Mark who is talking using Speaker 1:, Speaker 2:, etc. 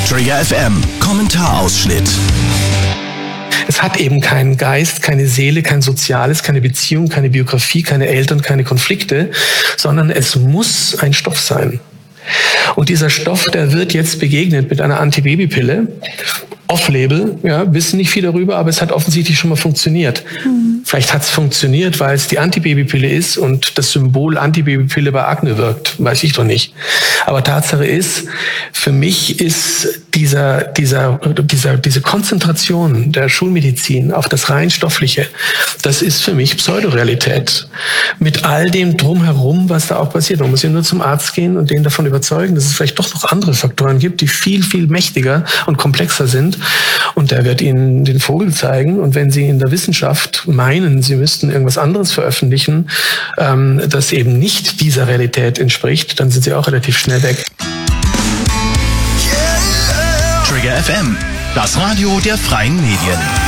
Speaker 1: Trigger FM Kommentarausschnitt.
Speaker 2: Es hat eben keinen Geist, keine Seele, kein Soziales, keine Beziehung, keine Biografie, keine Eltern, keine Konflikte, sondern es muss ein Stoff sein. Und dieser Stoff, der wird jetzt begegnet mit einer Antibabypille, Off-Label, ja, wissen nicht viel darüber, aber es hat offensichtlich schon mal funktioniert. Vielleicht hat es funktioniert, weil es die Antibabypille ist und das Symbol Antibabypille bei Akne wirkt, weiß ich doch nicht. Aber Tatsache ist, für mich ist diese Konzentration der Schulmedizin auf das rein Stoffliche, das ist für mich Pseudorealität. Mit all dem Drumherum, was da auch passiert. Man muss ja nur zum Arzt gehen und den davon überzeugen, dass es vielleicht doch noch andere Faktoren gibt, die viel, viel mächtiger und komplexer sind. Und der wird Ihnen den Vogel zeigen. Und wenn Sie in der Wissenschaft meinen, Sie müssten irgendwas anderes veröffentlichen, das eben nicht dieser Realität entspricht, dann sind Sie auch relativ schnell weg.
Speaker 1: Trigger FM, das Radio der freien Medien.